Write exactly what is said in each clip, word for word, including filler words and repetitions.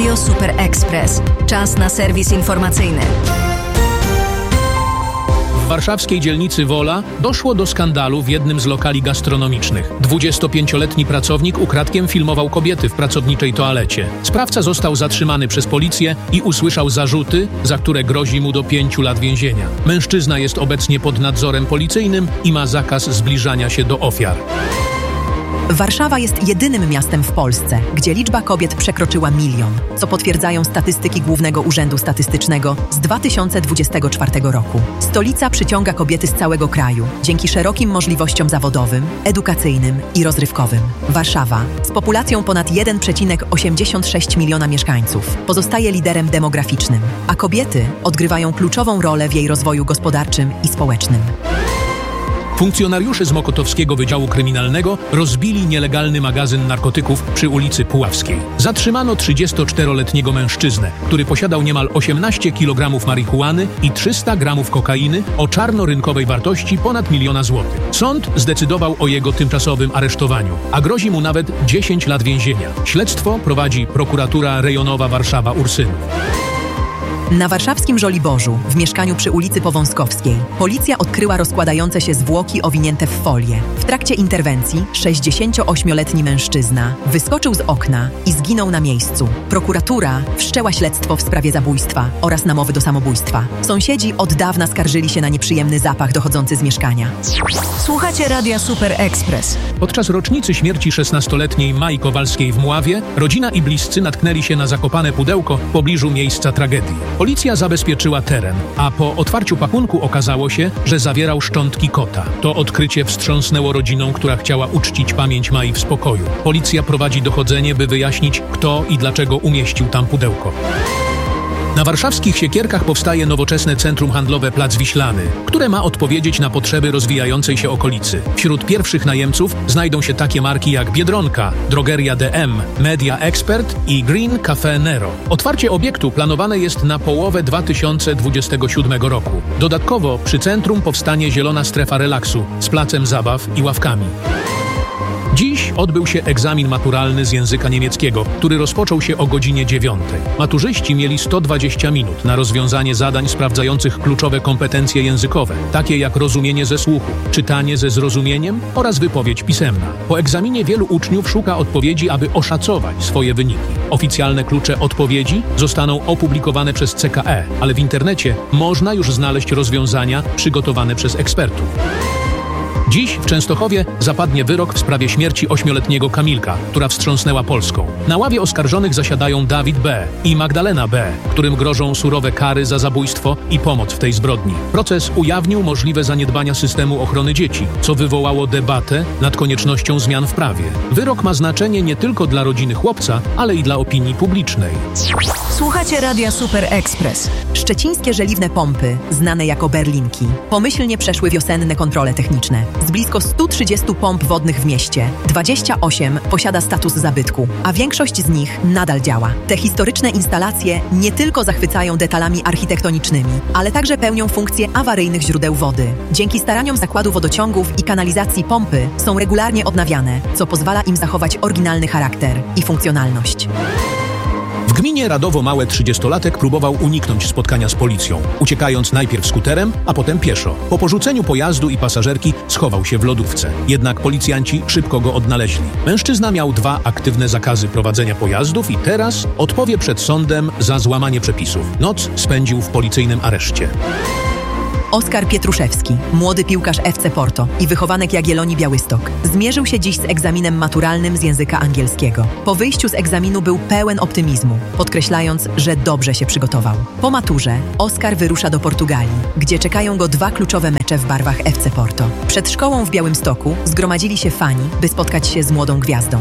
Radio Super Express. Czas na serwis informacyjny. W warszawskiej dzielnicy Wola doszło do skandalu w jednym z lokali gastronomicznych. dwudziestopięcioletni pracownik ukradkiem filmował kobiety w pracowniczej toalecie. Sprawca został zatrzymany przez policję i usłyszał zarzuty, za które grozi mu do pięciu lat więzienia. Mężczyzna jest obecnie pod nadzorem policyjnym i ma zakaz zbliżania się do ofiar. Warszawa jest jedynym miastem w Polsce, gdzie liczba kobiet przekroczyła milion, co potwierdzają statystyki Głównego Urzędu Statystycznego z dwa tysiące dwudziestego czwartego roku. Stolica przyciąga kobiety z całego kraju dzięki szerokim możliwościom zawodowym, edukacyjnym i rozrywkowym. Warszawa, z populacją ponad jeden przecinek osiemdziesiąt sześć miliona mieszkańców, pozostaje liderem demograficznym, a kobiety odgrywają kluczową rolę w jej rozwoju gospodarczym i społecznym. Funkcjonariusze z Mokotowskiego Wydziału Kryminalnego rozbili nielegalny magazyn narkotyków przy ulicy Puławskiej. Zatrzymano trzydziestoczteroletniego mężczyznę, który posiadał niemal osiemnaście kilogramów marihuany i trzysta gramów kokainy o czarnorynkowej wartości ponad miliona złotych. Sąd zdecydował o jego tymczasowym aresztowaniu, a grozi mu nawet dziesięć lat więzienia. Śledztwo prowadzi prokuratura rejonowa Warszawa-Ursynów. Na warszawskim Żoliborzu, w mieszkaniu przy ulicy Powązkowskiej, policja odkryła rozkładające się zwłoki owinięte w folię. W trakcie interwencji sześćdziesięcioośmioletni mężczyzna wyskoczył z okna i zginął na miejscu. Prokuratura wszczęła śledztwo w sprawie zabójstwa oraz namowy do samobójstwa. Sąsiedzi od dawna skarżyli się na nieprzyjemny zapach dochodzący z mieszkania. Słuchacie Radia Super Express. Podczas rocznicy śmierci szesnastoletniej Mai Kowalskiej w Mławie rodzina i bliscy natknęli się na zakopane pudełko w pobliżu miejsca tragedii. Policja zabezpieczyła teren, a po otwarciu pakunku okazało się, że zawierał szczątki kota. To odkrycie wstrząsnęło rodziną, która chciała uczcić pamięć Mai w spokoju. Policja prowadzi dochodzenie, by wyjaśnić, kto i dlaczego umieścił tam pudełko. Na warszawskich Siekierkach powstaje nowoczesne centrum handlowe Plac Wiślany, które ma odpowiedzieć na potrzeby rozwijającej się okolicy. Wśród pierwszych najemców znajdą się takie marki jak Biedronka, Drogeria D M, Media Expert i Green Cafe Nero. Otwarcie obiektu planowane jest na połowę dwa tysiące dwudziestego siódmego roku. Dodatkowo przy centrum powstanie zielona strefa relaksu z placem zabaw i ławkami. Dziś odbył się egzamin maturalny z języka niemieckiego, który rozpoczął się o godzinie dziewiątej. Maturzyści mieli sto dwadzieścia minut na rozwiązanie zadań sprawdzających kluczowe kompetencje językowe, takie jak rozumienie ze słuchu, czytanie ze zrozumieniem oraz wypowiedź pisemna. Po egzaminie wielu uczniów szuka odpowiedzi, aby oszacować swoje wyniki. Oficjalne klucze odpowiedzi zostaną opublikowane przez C K E, ale w internecie można już znaleźć rozwiązania przygotowane przez ekspertów. Dziś w Częstochowie zapadnie wyrok w sprawie śmierci ośmioletniego Kamilka, która wstrząsnęła Polską. Na ławie oskarżonych zasiadają Dawid B. i Magdalena B., którym grożą surowe kary za zabójstwo i pomoc w tej zbrodni. Proces ujawnił możliwe zaniedbania systemu ochrony dzieci, co wywołało debatę nad koniecznością zmian w prawie. Wyrok ma znaczenie nie tylko dla rodziny chłopca, ale i dla opinii publicznej. Słuchacie Radia Super Express. Szczecińskie żeliwne pompy, znane jako berlinki, pomyślnie przeszły wiosenne kontrole techniczne. Z blisko stu trzydziestu pomp wodnych w mieście, dwadzieścia osiem posiada status zabytku, a większość z nich nadal działa. Te historyczne instalacje nie tylko zachwycają detalami architektonicznymi, ale także pełnią funkcję awaryjnych źródeł wody. Dzięki staraniom zakładu wodociągów i kanalizacji pompy są regularnie odnawiane, co pozwala im zachować oryginalny charakter i funkcjonalność. W gminie Radowo Małe trzydziestolatek próbował uniknąć spotkania z policją, uciekając najpierw skuterem, a potem pieszo. Po porzuceniu pojazdu i pasażerki schował się w lodówce. Jednak policjanci szybko go odnaleźli. Mężczyzna miał dwa aktywne zakazy prowadzenia pojazdów i teraz odpowie przed sądem za złamanie przepisów. Noc spędził w policyjnym areszcie. Oskar Pietruszewski, młody piłkarz F C Porto i wychowanek Jagiellonii Białystok, zmierzył się dziś z egzaminem maturalnym z języka angielskiego. Po wyjściu z egzaminu był pełen optymizmu, podkreślając, że dobrze się przygotował. Po maturze Oskar wyrusza do Portugalii, gdzie czekają go dwa kluczowe mecze w barwach F C Porto. Przed szkołą w Białymstoku zgromadzili się fani, by spotkać się z młodą gwiazdą.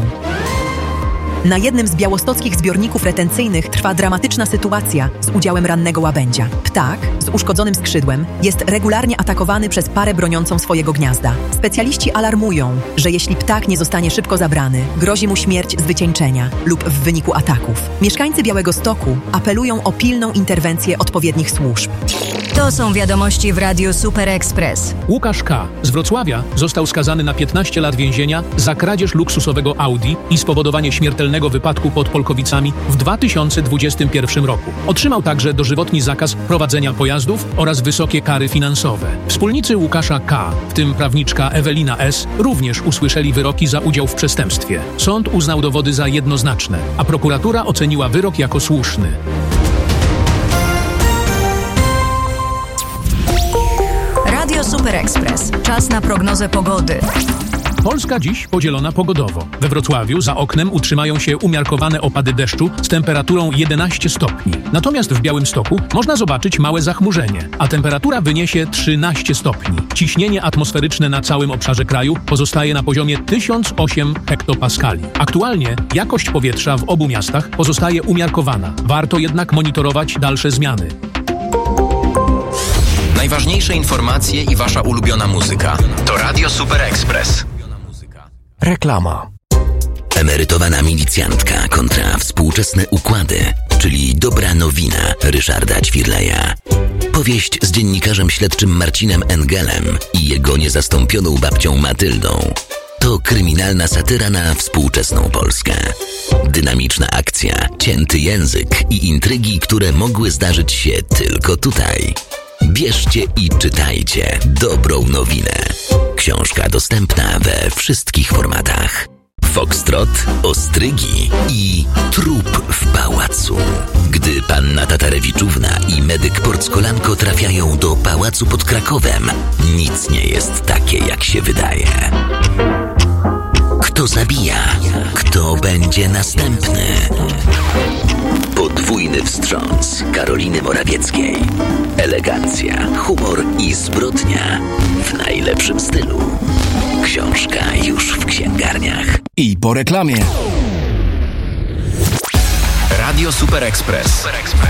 Na jednym z białostockich zbiorników retencyjnych trwa dramatyczna sytuacja z udziałem rannego łabędzia. Ptak z uszkodzonym skrzydłem jest regularnie atakowany przez parę broniącą swojego gniazda. Specjaliści alarmują, że jeśli ptak nie zostanie szybko zabrany, grozi mu śmierć z wycieńczenia lub w wyniku ataków. Mieszkańcy Białegostoku apelują o pilną interwencję odpowiednich służb. To są wiadomości w Radiu Super Express. Łukasz K. z Wrocławia został skazany na piętnaście lat więzienia za kradzież luksusowego Audi i spowodowanie śmiertelnego wypadku pod Polkowicami w dwa tysiące dwudziestym pierwszym roku. Otrzymał także dożywotni zakaz prowadzenia pojazdów oraz wysokie kary finansowe. Wspólnicy Łukasza K., w tym prawniczka Ewelina S., również usłyszeli wyroki za udział w przestępstwie. Sąd uznał dowody za jednoznaczne, a prokuratura oceniła wyrok jako słuszny. Radio Super Express. Czas na prognozę pogody. Polska dziś podzielona pogodowo. We Wrocławiu za oknem utrzymają się umiarkowane opady deszczu z temperaturą jedenaście stopni. Natomiast w Białymstoku można zobaczyć małe zachmurzenie, a temperatura wyniesie trzynaście stopni. Ciśnienie atmosferyczne na całym obszarze kraju pozostaje na poziomie tysiąc osiem hektopaskali. Aktualnie jakość powietrza w obu miastach pozostaje umiarkowana. Warto jednak monitorować dalsze zmiany. Najważniejsze informacje i wasza ulubiona muzyka to Radio Super Express. Reklama. Emerytowana milicjantka kontra współczesne układy, czyli dobra nowina Ryszarda Ćwirleja. Powieść z dziennikarzem śledczym Marcinem Engelem i jego niezastąpioną babcią Matyldą. To kryminalna satyra na współczesną Polskę. Dynamiczna akcja, cięty język i intrygi, które mogły zdarzyć się tylko tutaj. Bierzcie i czytajcie dobrą nowinę. Książka dostępna we wszystkich formatach. Foxtrot, ostrygi i trup w pałacu. Gdy panna Tatarewiczówna i medyk Porckolanko trafiają do pałacu pod Krakowem, nic nie jest takie, jak się wydaje. Kto zabija? Kto będzie następny? Podwójny wstrząs Karoliny Morawieckiej. Elegancja, humor i zbrodnia w najlepszym stylu. Książka już w księgarniach. I po reklamie. Radio Super Express.